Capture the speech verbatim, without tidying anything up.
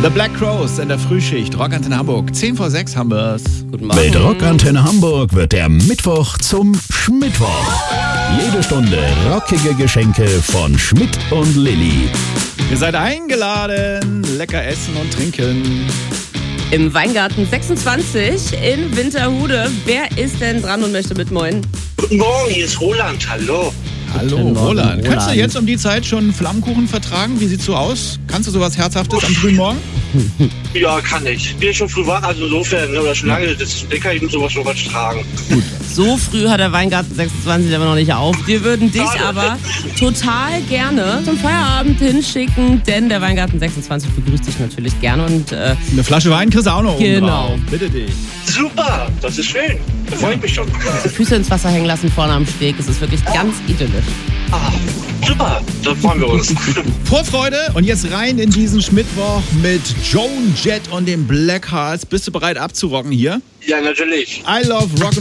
The Black Crowes in der Frühschicht. Rockantenne Hamburg. zehn vor sechs haben wir's. Guten Morgen. Mit Rockantenne Hamburg wird der Mittwoch zum Schmittwoch. Jede Stunde rockige Geschenke von Schmidt und Lilly. Ihr seid eingeladen. Lecker essen und trinken. Im Weingarten sechsundzwanzig in Winterhude. Wer ist denn dran und möchte mitmoinen? Guten Morgen, hier ist Roland. Hallo. Hallo, Guten Morgen, Roland. Roland. Kannst du jetzt um die Zeit schon Flammkuchen vertragen? Wie sieht's so aus? Kannst du sowas Herzhaftes am frühen Morgen? Ja, kann ich. Bin schon früh wach, also insofern, oder schon lange, das kann ich sowas schon was tragen. Gut. So früh hat der Weingarten sechsundzwanzig aber noch nicht auf. Wir würden dich Schade. aber total gerne zum Feierabend hinschicken, denn der Weingarten sechsundzwanzig begrüßt dich natürlich gerne und äh, Eine Flasche Wein kriegst du auch noch oben Genau. drauf. Bitte dich. Super, das ist schön. Da freue ich mich schon. die Füße ins Wasser hängen lassen vorne am Steg. Es ist wirklich ganz idyllisch. Ah, super, da freuen wir uns. Vorfreude und jetzt rein in diesen Schmittwoch mit Joan Jett und den Black Hearts. Bist du bereit abzurocken hier? Ja, natürlich. I love Rock